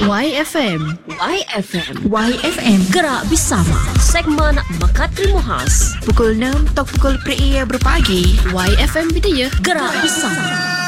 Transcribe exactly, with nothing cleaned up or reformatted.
Y F M. Y F M. Y F M. Gerak bersama. Segmen Mekat Ilmu Khas. Pukul enam atau pukul per berpagi. Y F M Bidaya. Gerak bersama.